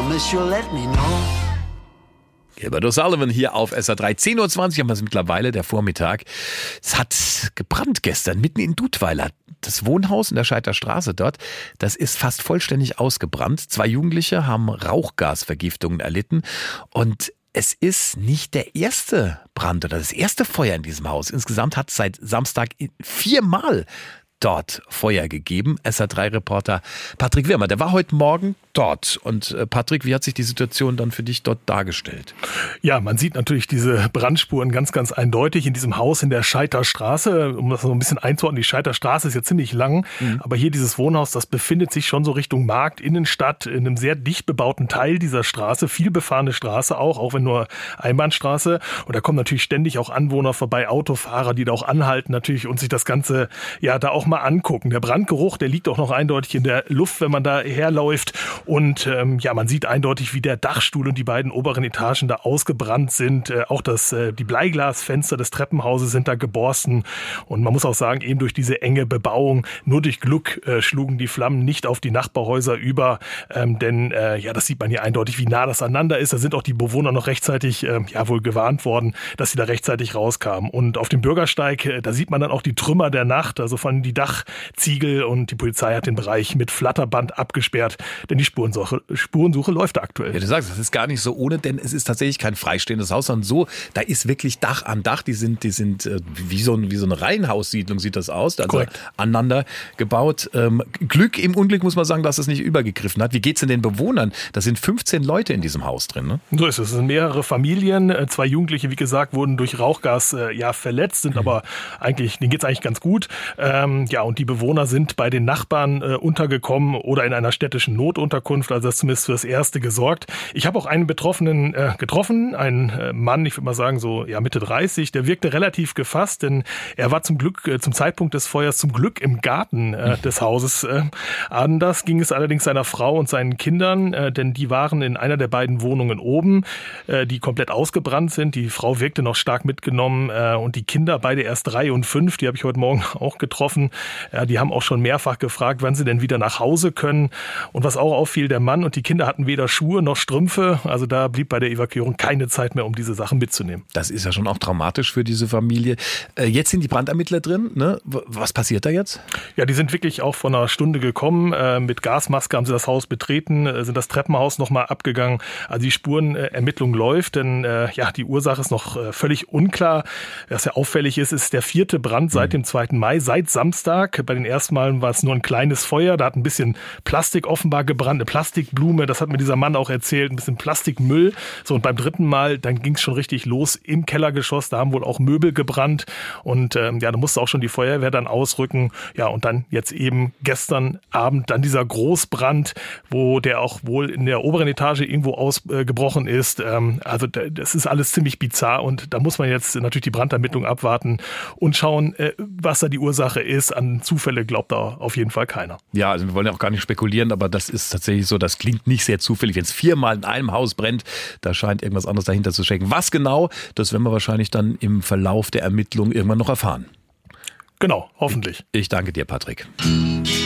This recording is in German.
promise you'll let me know. Gilbert O'Sullivan hier auf SR3. 10.20 Uhr haben wir es mittlerweile, der Vormittag. Es hat gebrannt gestern, mitten in Dudweiler. Das Wohnhaus in der Scheiter Straße dort, das ist fast vollständig ausgebrannt. 2 Jugendliche haben Rauchgasvergiftungen erlitten. Und es ist nicht der erste Brand oder das erste Feuer in diesem Haus. Insgesamt hat es seit Samstag 4-mal dort Feuer gegeben. SR3-Reporter Patrick Wirmer, der war heute Morgen dort. Und Patrick, wie hat sich die Situation dann für dich dort dargestellt? Ja, man sieht natürlich diese Brandspuren ganz, ganz eindeutig in diesem Haus in der Scheiter Straße. Um das so ein bisschen einzuordnen, die Scheiter Straße ist ja ziemlich lang, aber hier dieses Wohnhaus, das befindet sich schon so Richtung Markt, Innenstadt, in einem sehr dicht bebauten Teil dieser Straße, viel befahrene Straße auch wenn nur Einbahnstraße. Und da kommen natürlich ständig auch Anwohner vorbei, Autofahrer, die da auch anhalten natürlich und sich das Ganze ja da auch mal angucken. Der Brandgeruch, der liegt auch noch eindeutig in der Luft, wenn man da herläuft. Und man sieht eindeutig, wie der Dachstuhl und die beiden oberen Etagen da ausgebrannt sind. Auch die Bleiglasfenster des Treppenhauses sind da geborsten. Und man muss auch sagen, eben durch diese enge Bebauung, nur durch Glück schlugen die Flammen nicht auf die Nachbarhäuser über. Denn das sieht man hier eindeutig, wie nah das aneinander ist. Da sind auch die Bewohner noch rechtzeitig wohl gewarnt worden, dass sie da rechtzeitig rauskamen. Und auf dem Bürgersteig, da sieht man dann auch die Trümmer der Nacht, also von die Dachziegel, und die Polizei hat den Bereich mit Flatterband abgesperrt, denn die Spurensuche läuft aktuell. Ja, du sagst, das ist gar nicht so ohne, denn es ist tatsächlich kein freistehendes Haus, sondern so, da ist wirklich Dach an Dach, die sind wie so eine Reihenhaussiedlung sieht das aus, also korrekt, aneinander gebaut. Glück im Unglück, muss man sagen, dass es nicht übergegriffen hat. Wie geht's denn den Bewohnern? Da sind 15 Leute in diesem Haus drin, ne? So ist es. Es sind mehrere Familien. 2 Jugendliche, wie gesagt, wurden durch Rauchgas verletzt, sind aber denen geht's eigentlich ganz gut. Und die Bewohner sind bei den Nachbarn untergekommen oder in einer städtischen Notunterkunft, also das ist zumindest für das Erste gesorgt. Ich habe auch einen Betroffenen getroffen, einen Mann, ich würde mal sagen so Mitte 30, der wirkte relativ gefasst, denn er war zum Zeitpunkt des Feuers zum Glück im Garten des Hauses. Anders ging es allerdings seiner Frau und seinen Kindern, denn die waren in einer der beiden Wohnungen oben, die komplett ausgebrannt sind. Die Frau wirkte noch stark mitgenommen und die Kinder, beide erst 3 und 5, die habe ich heute Morgen auch getroffen. Die haben auch schon mehrfach gefragt, wann sie denn wieder nach Hause können. Und was auch auffiel, der Mann und die Kinder hatten weder Schuhe noch Strümpfe. Also da blieb bei der Evakuierung keine Zeit mehr, um diese Sachen mitzunehmen. Das ist ja schon auch traumatisch für diese Familie. Jetzt sind die Brandermittler drin, ne? Was passiert da jetzt? Ja, die sind wirklich auch vor einer Stunde gekommen. Mit Gasmaske haben sie das Haus betreten, sind das Treppenhaus nochmal abgegangen. Also die Spurenermittlung läuft, denn die Ursache ist noch völlig unklar. Was ja auffällig ist der 4. Brand seit dem 2. Mai, seit Samstag. Bei den ersten Malen war es nur ein kleines Feuer. Da hat ein bisschen Plastik offenbar gebrannt, eine Plastikblume. Das hat mir dieser Mann auch erzählt. Ein bisschen Plastikmüll. So, und beim 3. Mal, dann ging es schon richtig los im Kellergeschoss. Da haben wohl auch Möbel gebrannt. Und da musste auch schon die Feuerwehr dann ausrücken. Ja, und dann jetzt eben gestern Abend dann dieser Großbrand, wo der auch wohl in der oberen Etage irgendwo ausgebrochen ist. Also das ist alles ziemlich bizarr. Und da muss man jetzt natürlich die Brandermittlung abwarten und schauen, was da die Ursache ist. An Zufälle glaubt da auf jeden Fall keiner. Ja, also wir wollen ja auch gar nicht spekulieren, aber das ist tatsächlich so, das klingt nicht sehr zufällig. Wenn es 4-mal in einem Haus brennt, da scheint irgendwas anderes dahinter zu stecken. Was genau, das werden wir wahrscheinlich dann im Verlauf der Ermittlungen irgendwann noch erfahren. Genau, hoffentlich. Ich danke dir, Patrick.